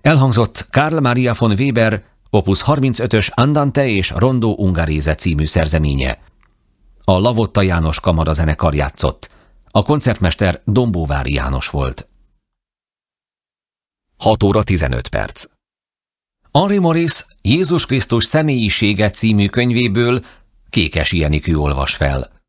Elhangzott Karl Maria von Weber Opus 35-ös Andante és Rondo Ungherese című szerzeménye. A Lavotta János kamarazenekar játszott. A koncertmester Dombóvári János volt. 6 óra 15 perc. Henry Morris Jézus Krisztus személyisége című könyvéből Kékesi Enikő olvas fel.